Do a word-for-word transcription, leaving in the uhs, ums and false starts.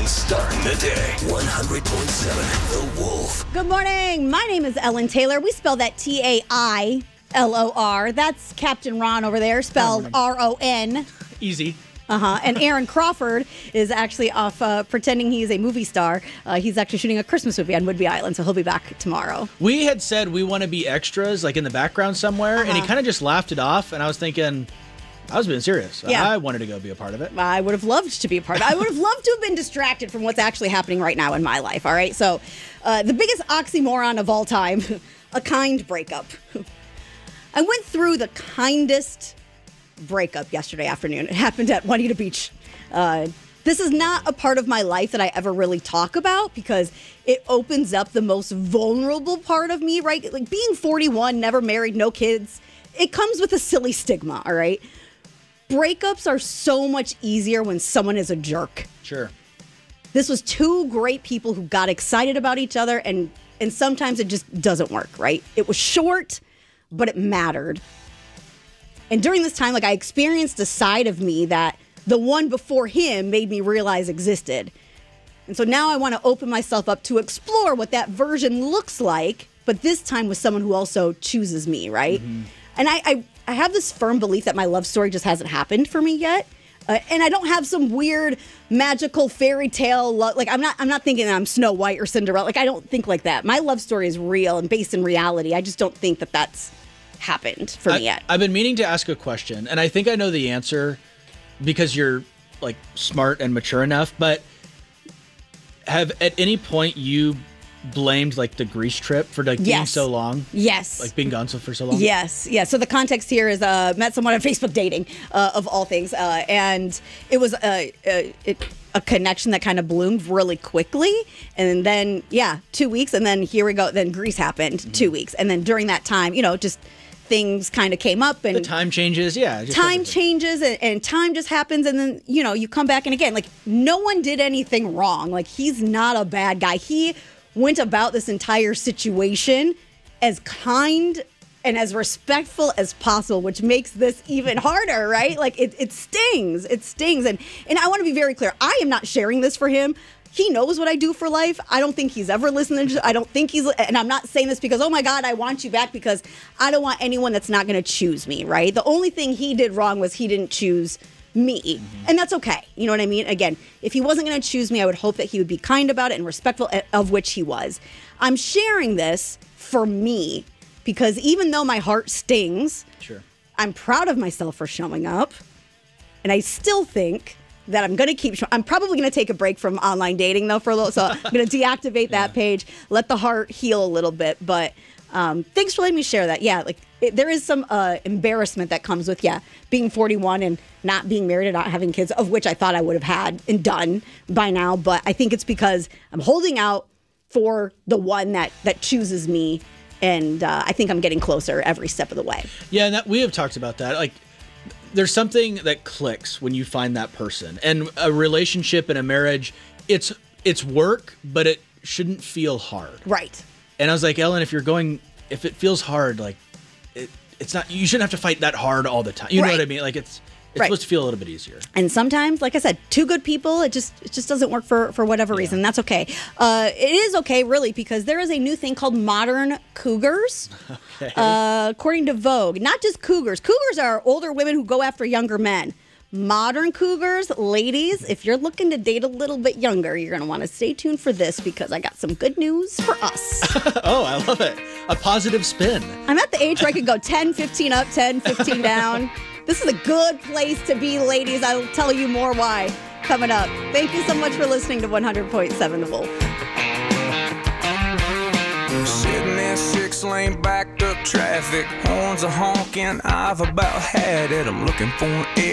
starting the day. one hundred point seven The Wolf. Good morning. My name is Ellen Taylor. We spell that T A I L O R. That's Captain Ron over there, spelled R O N. Easy. Uh-huh. And Aaron Crawford is actually off uh, pretending he's a movie star. Uh, he's actually shooting a Christmas movie on Whidbey Island, so he'll be back tomorrow. We had said we want to be extras, like in the background somewhere, uh-huh. and he kind of just laughed it off, and I was thinking, I was being serious. Yeah. I wanted to go be a part of it. I would have loved to be a part of it. I would have loved to have been distracted from what's actually happening right now in my life, all right? So uh, the biggest oxymoron of all time, a kind breakup. I went through the kindest breakup yesterday afternoon. It happened at Juanita Beach. Uh, this is not a part of my life that I ever really talk about because it opens up the most vulnerable part of me, right? Like being forty-one, never married, no kids, it comes with a silly stigma, all right? Breakups are so much easier when someone is a jerk. Sure. This was two great people who got excited about each other, and and sometimes it just doesn't work, right? It was short, but it mattered. And during this time, like I experienced a side of me that the one before him made me realize existed. And so now I want to open myself up to explore what that version looks like, but this time with someone who also chooses me, right? Mm-hmm. And I, I, I have this firm belief that my love story just hasn't happened for me yet. Uh, and I don't have some weird magical fairy tale love. Like I'm not I'm not thinking that I'm Snow White or Cinderella. Like I don't think like that. My love story is real and based in reality. I just don't think that that's happened for I, me yet. I've been meaning to ask a question, and I think I know the answer because you're like smart and mature enough, but have at any point you blamed like the Greece trip for like being yes. so long? Yes. Like being gone so for so long? Yes. Yes. So the context here is uh, met someone on Facebook dating uh, of all things. Uh, and it was a, a, it, a connection that kind of bloomed really quickly. And then, yeah, two weeks. And then here we go. Then Greece happened mm-hmm. two weeks. And then during that time, you know, just things kind of came up and the time changes. Yeah. Just time everything. changes and, and time just happens. And then, you know, you come back and again, like no one did anything wrong. Like he's not a bad guy. He went about this entire situation as kind and as respectful as possible, which makes this even harder, right? Like it, it stings. It stings. And, and I want to be very clear. I am not sharing this for him. He knows what I do for life. I don't think he's ever listening to, I don't think he's, and I'm not saying this because, oh my God, I want you back, because I don't want anyone that's not going to choose me, right? The only thing he did wrong was he didn't choose me. Mm-hmm. And that's okay. You know what I mean? Again, if he wasn't going to choose me, I would hope that he would be kind about it and respectful, of which he was. I'm sharing this for me because even though my heart stings, sure, I'm proud of myself for showing up. And I still think that I'm going to keep, I'm probably going to take a break from online dating though for a little, so I'm going to deactivate that yeah. page, let the heart heal a little bit. But um, thanks for letting me share that. Yeah, like it, there is some uh, embarrassment that comes with, yeah, being forty-one and not being married and not having kids, of which I thought I would have had and done by now. But I think it's because I'm holding out for the one that, that chooses me. And uh, I think I'm getting closer every step of the way. Yeah, and that, we have talked about that. Like, there's something that clicks when you find that person. And a relationship and a marriage, it's it's work, but it shouldn't feel hard. Right. And I was like, Ellen, if you're going, if it feels hard, like, it, it's not, you shouldn't have to fight that hard all the time. You right. know what I mean? Like, it's it's right. supposed to feel a little bit easier. And sometimes, like I said, two good people, it just it just doesn't work for, for whatever yeah. reason. That's okay. Uh, it is okay, really, because there is a new thing called modern cougars, okay. uh, according to Vogue. Not just cougars. Cougars are older women who go after younger men. Modern cougars, ladies, if you're looking to date a little bit younger, you're going to want to stay tuned for this because I got some good news for us. Oh, I love it. A positive spin. I'm at the age where I could go ten, fifteen up, ten, fifteen down. This is a good place to be, ladies. I'll tell you more why coming up. Thank you so much for listening to one hundred point seven The Wolf. Sitting in six-lane backed up traffic, horns are honking. I've about had it. I'm looking for an